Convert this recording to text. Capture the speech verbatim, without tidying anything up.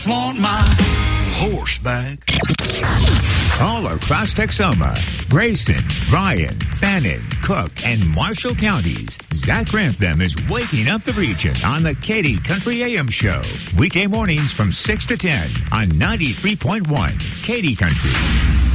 Want my horse back. All across Texoma, Grayson, Bryan, Fannin, Cook, and Marshall counties, Zach Grantham is waking up the region on the Katy Country A M Show. Weekday mornings from six to ten on ninety-three point one Katy Country.